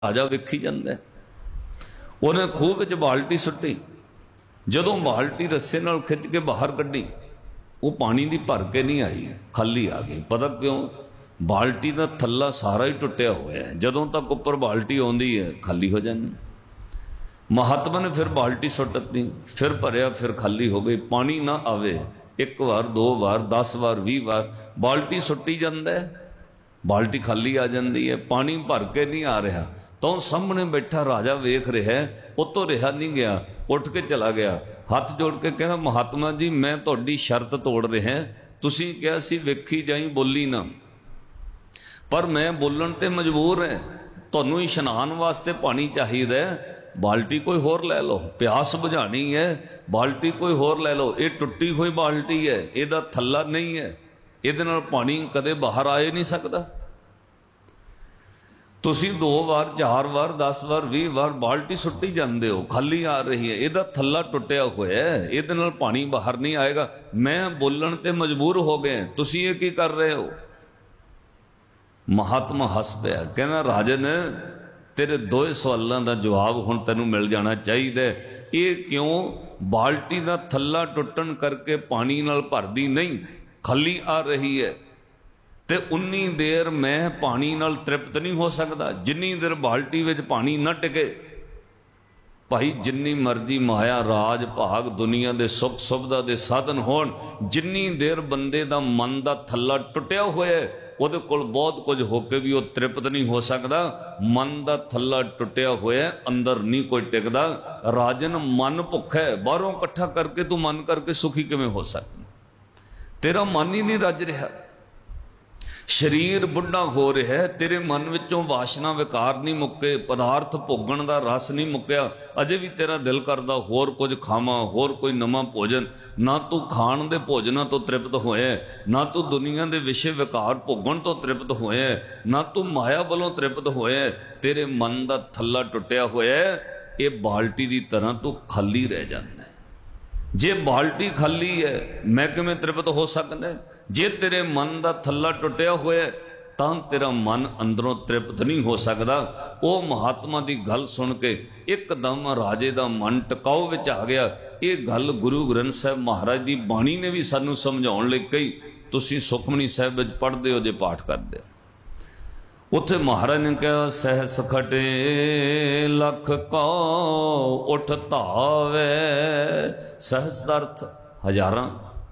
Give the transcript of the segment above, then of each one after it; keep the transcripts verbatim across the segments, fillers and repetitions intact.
राजा वेखी जांदा, उन्हें खूह विच बाल्टी सुट्टी। जदों बाल्टी रस्से नाल खिच के बाहर कड्डी, वो पानी दी भर के नहीं आई, खाली आ गई। पता क्यों? बाल्टी का थल्ला सारा ही टुटिया हुआ है, जदों तक उपर बाल्टी आउंदी है खाली हो जाती। महात्मा ने फिर बाल्टी सुट दी, फिर भरिया, फिर खाली हो गई। पानी ना आवे, एक बार दो बार दस बार भी बार बाल्टी सुट्टी जाता है, बाल्टी खाली आ जाती है, पानी भर के नहीं आ रहा। तो सामने बैठा राजा वेख रहा है, उतों रहा नहीं गया, उठ के चला गया, हाथ जोड़ के कहना महात्मा जी मैं तुहाडी शर्त तोड़ रहा, तुसीं कहा सी वेखी जाई बोली ना, पर मैं बोलन ते मजबूर है। तुहानूं इशनान वास्ते पानी चाहिए, बाल्टी कोई होर लै लो, प्यास बुझानी है बाल्टी कोई होर लै लो। ये टुट्टी हुई बाल्टी है, इहदा थल्ला नहीं है, इहदे नाल पानी कदे बाहर आ नहीं सकता। तुसी दो बार चार बार दस बार भी बार बाल्टी सुट्टी जाते हो, खाली आ रही है, इहदा थल्ला टुटिया हुआ है, इहदे नाल पानी बाहर नहीं आएगा। मैं बोलन ते मजबूर हो गए, तुसी ये की कर रहे हो? महात्मा हस पिया, कहना राजन तेरे दो सवालों का जवाब हुण तैनूं मिल जाना चाहिए। ये क्यों? बाल्टी का थल्ला टुटन करके पानी नाल भरदी नहीं, खाली आ रही है, ते उन्नी देर मैं पानी नाल तृप्त नहीं हो सकता जिन्नी देर बाल्टी विच पानी न टिके। भाई जिन्नी मर्जी माया राज भाग दुनिया के सुख सुविधा के साधन होण, जिन्नी देर बंदे दा मन दा थल्ला टुटिया होया है, उहदे कोल बहुत कुछ होके भी वह तृप्त नहीं हो सकता। मन दा थल्ला टुटिया होया, अंदर नहीं कोई टिकदा। राजन मन भुख है, बाहरों इकट्ठा करके तू मन करके सुखी किवें हो सकदा? तेरा मन ही नहीं रज रहा, शरीर बुढ़ा हो रहा है, तेरे मन विचों वासना विकार नहीं मुक्के, पदार्थ भोगण दा रस नहीं मुक्या, अजे भी तेरा दिल करदा होर कुछ खावां, होर कोई नवां भोजन। ना तू खाण दे भोजनां तो तृप्त होया, ना तू दुनिया दे विषय विकार भोगण तो तृप्त होया, ना तू माया वालों तृप्त होया। तेरे मन दा थल्ला टुटिया होया, ये बाल्टी दी तरह तू खाली रह जांदा। जे बाल्टी खाली है मैं किवें तृप्त हो सकदा? जे तेरे मन का थल्ला टुटिया होया तां तेरा मन अंदरों तृप्त नहीं हो सकता। वो महात्मा की गल सुन के एकदम राजे का मन टिकाऊ विच आ गया। ये गल गुरु ग्रंथ साहब महाराज की बाणी ने भी सानू समझाउण लई कही। तुसीं सुखमनी साहब विच पढ़दे हो जे पाठ करदे हो, उत्थे महाराज ने कहा सहस खटे लख कौ उठ धावे। सहस का अर्थ हजारां,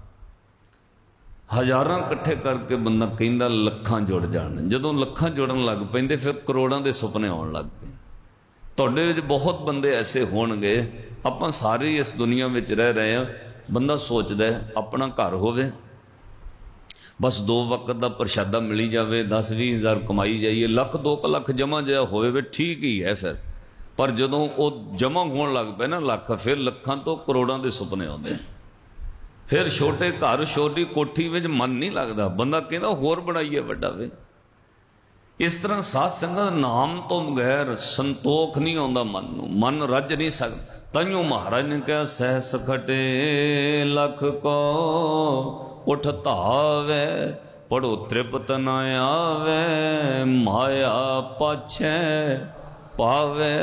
हजारां इकट्ठे करके बंदा कहंदा लखां जुड़ जाण। जदों लखां जुड़न लग पैंदे फिर करोड़ां दे सुपने आउण लग पे। तुहाडे विच बहुत बंदे ऐसे होणगे, आपां सारे इस दुनिया विच रह रहे हैं। बंदा सोचदा है अपना घर होवे, बस दो वक्त का प्रशादा मिली जाए, दस भी हज़ार कमाई जाइए, लख दो लख जमा जहा होवे ठीक ही है। फिर पर जदों वो जमा होने लग पे ना लख, फिर लखां तो करोड़ां के सुपने आउंदे। फिर छोटे घर छोटी कोठी विच मन नहीं लगता, बंदा कहता होर बनाइए वड्डा वे। इस तरह साध संगत नाम तो बगैर संतोख नहीं आउंदा मन नूं, मन रज नहीं सकता। ताइयों महाराज ने कहा सहस खटे लख को उठ धावे, पढ़ो तृप्त न आवे, माया पाछे पावे।